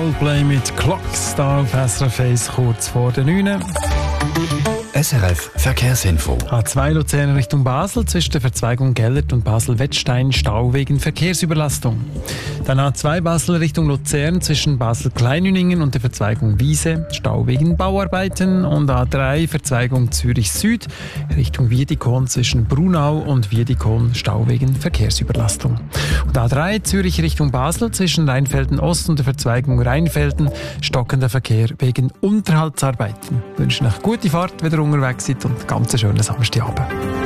Coldplay mit Clocks da auf SRF 1 kurz vor der 9. SRF Verkehrsinfo. A2 Luzern Richtung Basel zwischen der Verzweigung Gellert und Basel-Wettstein Stau wegen Verkehrsüberlastung. Dann A2 Basel Richtung Luzern zwischen Basel-Kleinüningen und der Verzweigung Wiese Stau wegen Bauarbeiten und A3 Verzweigung Zürich Süd Richtung Wiedikon zwischen Brunau und Wiedikon Stau wegen Verkehrsüberlastung. Und A3 Zürich Richtung Basel zwischen Rheinfelden Ost und der Verzweigung Rheinfelden stockender Verkehr wegen Unterhaltsarbeiten. Ich wünsche euch gute Fahrt, wenn ihr unterwegs seid und ganz einen schönen Samstagabend.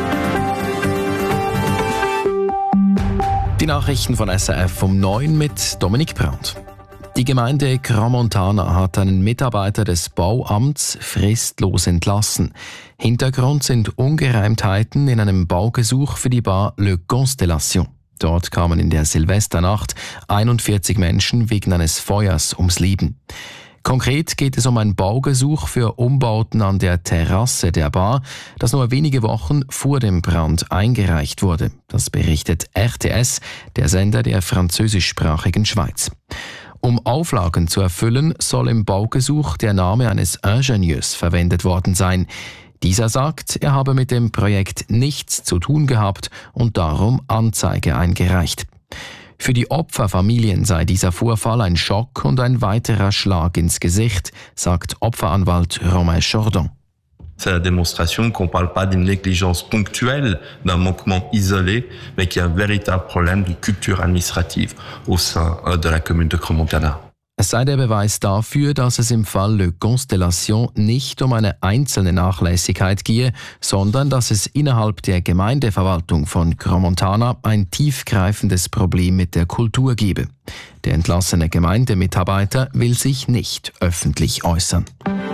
Die Nachrichten von SRF um 9 mit Dominik Brandt. Die Gemeinde Crans-Montana hat einen Mitarbeiter des Bauamts fristlos entlassen. Hintergrund sind Ungereimtheiten in einem Baugesuch für die Bar Le Constellation. Dort kamen in der Silvesternacht 41 Menschen wegen eines Feuers ums Leben. Konkret geht es um ein Baugesuch für Umbauten an der Terrasse der Bar, das nur wenige Wochen vor dem Brand eingereicht wurde. Das berichtet RTS, der Sender der französischsprachigen Schweiz. Um Auflagen zu erfüllen, soll im Baugesuch der Name eines Ingenieurs verwendet worden sein. Dieser sagt, er habe mit dem Projekt nichts zu tun gehabt und darum Anzeige eingereicht. Für die Opferfamilien sei dieser Vorfall ein Schock und ein weiterer Schlag ins Gesicht, sagt Opferanwalt Romain Chordon. C'est la démonstration qu'on ne parle pas d'une négligence ponctuelle, d'un manquement isolé, mais qu'il y a un véritable problème de culture administrative au sein de la commune de Crans-Montana. Es sei der Beweis dafür, dass es im Fall Le Constellation nicht um eine einzelne Nachlässigkeit gehe, sondern dass es innerhalb der Gemeindeverwaltung von Crans-Montana ein tiefgreifendes Problem mit der Kultur gebe. Der entlassene Gemeindemitarbeiter will sich nicht öffentlich äußern.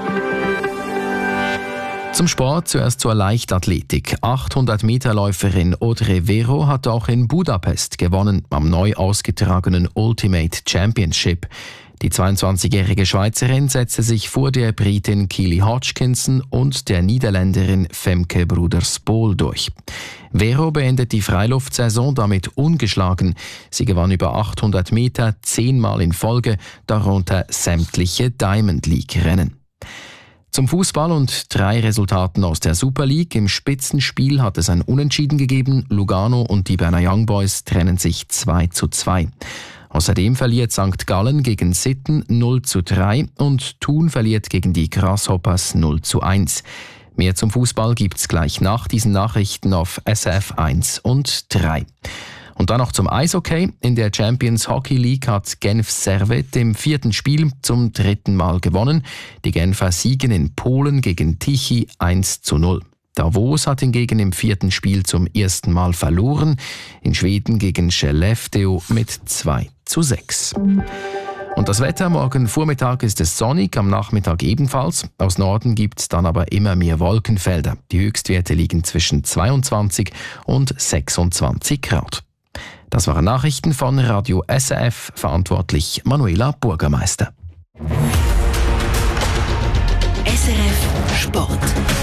Zum Sport zuerst zur Leichtathletik. 800-Meter-Läuferin Audrey Vero hat auch in Budapest gewonnen, am neu ausgetragenen Ultimate Championship. Die 22-jährige Schweizerin setzte sich vor der Britin Keely Hodgkinson und der Niederländerin Femke Broeders-Bol durch. Vero beendet die Freiluftsaison damit ungeschlagen. Sie gewann über 800 Meter 10-mal in Folge, darunter sämtliche Diamond League-Rennen. Zum Fußball und 3 Resultaten aus der Super League. Im Spitzenspiel hat es ein Unentschieden gegeben. Lugano und die Berner Young Boys trennen sich 2:2. Außerdem verliert St. Gallen gegen Sitten 0:3 und Thun verliert gegen die Grasshoppers 0:1. Mehr zum Fußball gibt's gleich nach diesen Nachrichten auf SRF 1 und 3. Und dann noch zum Eishockey. In der Champions Hockey League hat Genf Servette im 4. Spiel zum 3. Mal gewonnen. Die Genfer siegen in Polen gegen Tichy 1:0. Davos hat hingegen im 4. Spiel zum 1. Mal verloren. In Schweden gegen Skellefteå mit 2:6. Und das Wetter, morgen Vormittag ist es sonnig, am Nachmittag ebenfalls. Aus Norden gibt es dann aber immer mehr Wolkenfelder. Die Höchstwerte liegen zwischen 22 und 26 Grad. Das waren Nachrichten von Radio SRF, verantwortlich Manuela Burgermeister. SRF Sport.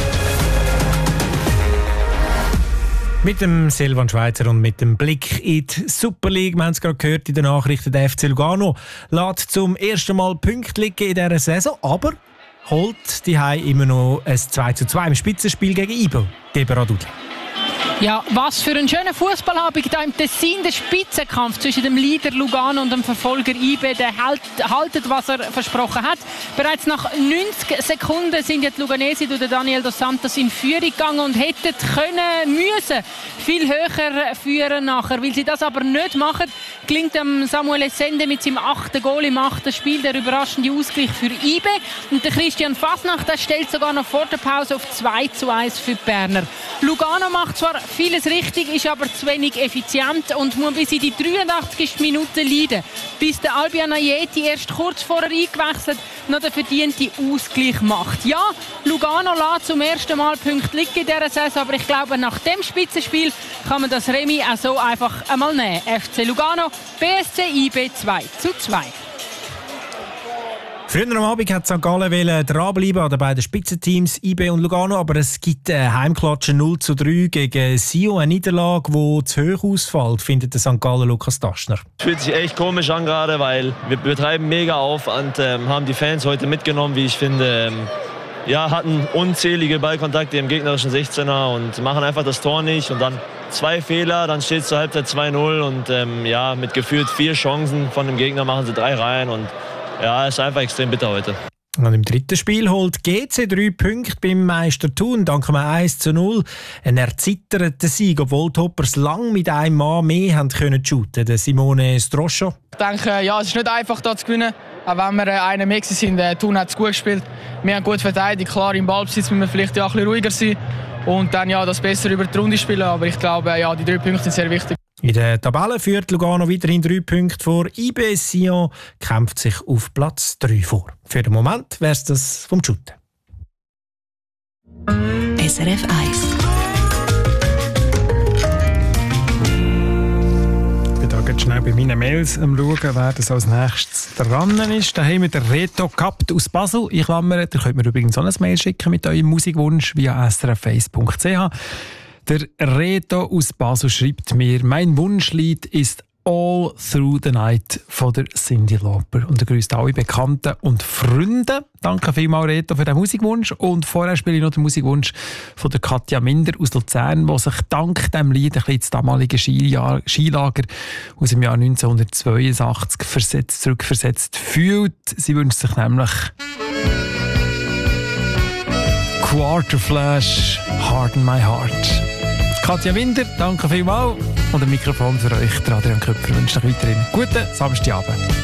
Mit dem Silvan Schweizer und mit dem Blick in die Super League. Wir haben es gerade gehört in den Nachrichten, der FC Lugano lässt zum ersten Mal Punkte liegen in dieser Saison, aber holt die Hai immer noch ein 2:2 im Spitzenspiel gegen IBE. Deborah Dudley. Ja, was für ein schöner Fußballabend da im Tessin, der Spitzenkampf zwischen dem Leader Lugano und dem Verfolger IBE, der haltet, was er versprochen hat. Bereits nach 90 Sekunden sind jetzt die Luganesi durch Daniel dos Santos in Führung gegangen und hätten müssen viel höher führen nachher. Weil sie das aber nicht machen, gelingt dem Samuel Essende mit seinem 8. Goal im 8. Spiel der überraschende Ausgleich für IBE. Und der Christian Fasnacht, der stellt sogar noch vor der Pause auf 2:1 für die Berner. Lugano macht zwar vieles richtig, ist aber zu wenig effizient und muss bis in die 83. Minute leiden. Bis der Albion Ayeti erst kurz vorher eingewechselt noch den verdienten Ausgleich macht. Ja, Lugano lässt zum ersten Mal Punkte liegen in dieser Saison, aber ich glaube, nach dem Spitzenspiel kann man das Remis auch so einfach einmal nehmen. FC Lugano, BSC IB 2:2. Früher am Abend hat St. Gallen dranbleiben an den beiden Spitzenteams IB und Lugano, aber es gibt eine Heimklatsche 0:3 gegen Sion, eine Niederlage, die zu hoch ausfällt, findet der St. Gallen Lukas Daschner. Es fühlt sich echt komisch an gerade, weil wir betreiben mega Aufwand, haben die Fans heute mitgenommen, wie ich finde. Hatten unzählige Ballkontakte im gegnerischen 16er und machen einfach das Tor nicht. Und dann 2 Fehler, dann steht es zur Halbzeit 2:0 und mit gefühlt 4 Chancen von dem Gegner machen sie 3 rein. Und es ist einfach extrem bitter heute. Und im dritten Spiel holt GC 3 Punkte beim Meister Thun, dank einem 1:0. Ein erzitterter Sieg, obwohl die Hoppers lang mit einem Mann mehr haben können shooten. Der Simone Stroscho. Ich denke, es ist nicht einfach, hier zu gewinnen. Auch wenn wir einen mehr sind, Thun hat es gut gespielt. Wir haben gut verteidigt. Klar, im Ballbesitz müssen wir vielleicht ein bisschen ruhiger sein und dann das besser über die Runde spielen. Aber ich glaube, die 3 Punkte sind sehr wichtig. In der Tabelle führt Lugano weiterhin 3 Punkte vor. IB Sion kämpft sich auf Platz 3 vor. Für den Moment wäre es das vom Shooten. SRF 1. Ich bin schnell bei meinen Mails am Schauen, wer das als nächstes dran ist. Da haben wir den Reto Kapt aus Basel. Ich klammere, da könnt mir übrigens auch ein Mail schicken mit eurem Musikwunsch via srf1.ch. Der Reto aus Basel schreibt mir, mein Wunschlied ist All Through the Night von der Cyndi Lauper. Und er grüßt alle Bekannten und Freunde. Danke vielmals, Reto, für den Musikwunsch. Und vorher spiele ich noch den Musikwunsch von der Katja Minder aus Luzern, die sich dank diesem Lied ein bisschen ins damalige Skilager aus dem Jahr 1982 zurückversetzt fühlt. Sie wünscht sich nämlich Quarterflash, Harden My Heart. Katja Minder, danke vielmals. Und ein Mikrofon für euch, Adrian Köpfer, wünsche euch weiterhin guten Samstagabend.